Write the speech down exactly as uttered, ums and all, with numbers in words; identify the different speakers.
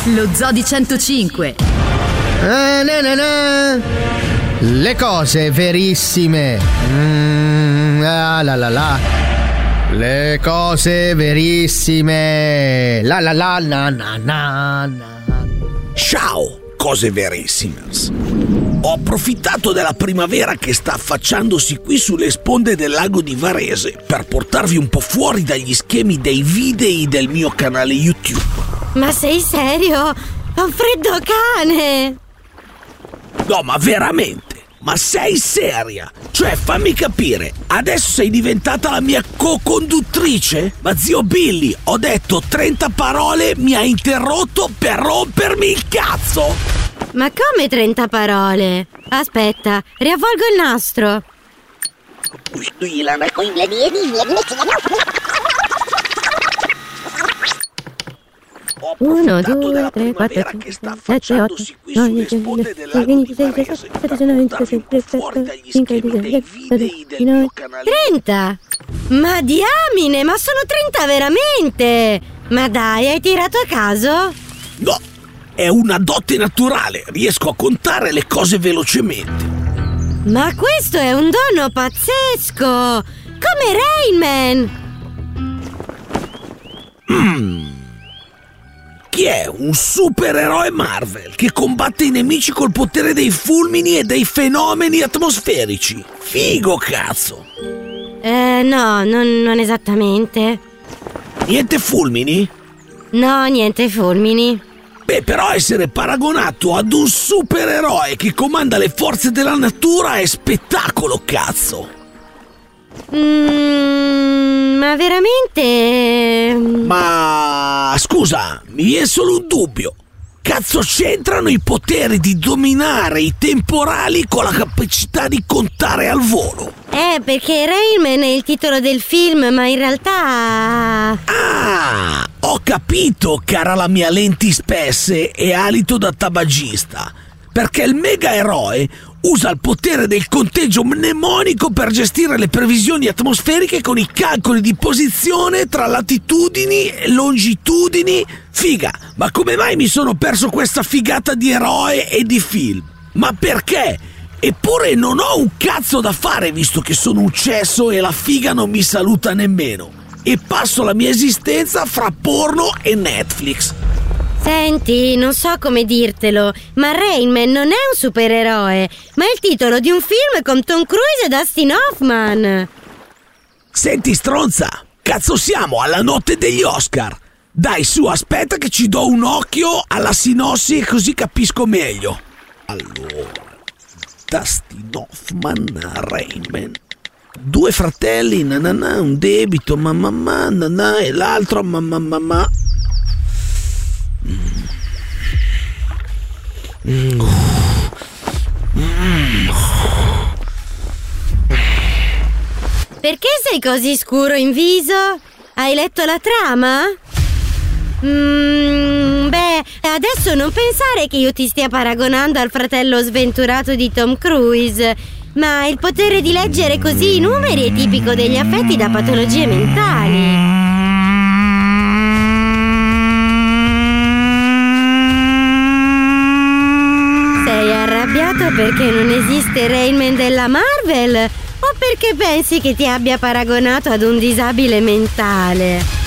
Speaker 1: Lo Zoo di centocinque.
Speaker 2: Ah, na, na, na. Le cose verissime. Mm, ah, la la la. Le cose verissime. La la la na na na na.
Speaker 3: Ciao, cose verissime. Ho approfittato della primavera che sta affacciandosi qui sulle sponde del lago di Varese per portarvi un po' fuori dagli schemi dei video del mio canale YouTube.
Speaker 4: Ma sei serio? Ho un freddo cane!
Speaker 3: No, ma veramente? Ma sei seria? Cioè, fammi capire, adesso sei diventata la mia co-conduttrice? Ma zio Billy, ho detto trenta parole, mi ha interrotto per rompermi il cazzo!
Speaker 4: Ma come trenta parole? Aspetta, riavvolgo il nastro. Uno, due, tre, quattro, cinque, sette, otto, nove, dieci, undici, quindici, sedici, diciassette, diciannove, venti, cinque, ventisei, trenta! Ma diamine, ma sono trenta veramente! Ma dai, hai tirato a caso?
Speaker 3: No, è una dote naturale, riesco a contare le cose velocemente.
Speaker 4: Ma questo è un dono pazzesco! Come Rain Man!
Speaker 3: Mmm. Chi è? Un supereroe Marvel che combatte i nemici col potere dei fulmini e dei fenomeni atmosferici. Figo, cazzo!
Speaker 4: Eh, no, non, non esattamente.
Speaker 3: Niente fulmini?
Speaker 4: No, niente fulmini.
Speaker 3: Beh, però essere paragonato ad un supereroe che comanda le forze della natura è spettacolo, cazzo!
Speaker 4: Mm, ma veramente...
Speaker 3: Ma scusa, mi viene solo un dubbio. Cazzo c'entrano i poteri di dominare i temporali con la capacità di contare al volo?
Speaker 4: Eh, perché Rain Man è il titolo del film, ma in realtà...
Speaker 3: Ah, ho capito, cara la mia lenti spesse e alito da tabagista. Perché il mega eroe usa il potere del conteggio mnemonico per gestire le previsioni atmosferiche con i calcoli di posizione tra latitudini e longitudini. Figa, ma come mai mi sono perso questa figata di eroe e di film? Ma perché? Eppure non ho un cazzo da fare visto che sono un cesso e la figa non mi saluta nemmeno. E passo la mia esistenza fra porno e Netflix.
Speaker 4: Senti, non so come dirtelo, ma Rain Man non è un supereroe, ma è il titolo di un film con Tom Cruise e Dustin Hoffman.
Speaker 3: Senti, stronza, cazzo siamo alla notte degli Oscar. Dai, su, aspetta che ci do un occhio alla sinossi così capisco meglio. Allora, Dustin Hoffman, Rain Man. Due fratelli, na na na, un debito, mamma ma, na na, e l'altro, mamma ma ma. Mm. Mm.
Speaker 4: Perché sei così scuro in viso? Hai letto la trama? Mm, beh, adesso non pensare che io ti stia paragonando al fratello sventurato di Tom Cruise, ma il potere di leggere così i numeri è tipico degli affetti da patologie mentali. Perché non esiste Rain Man della Marvel? O perché pensi che ti abbia paragonato ad un disabile mentale?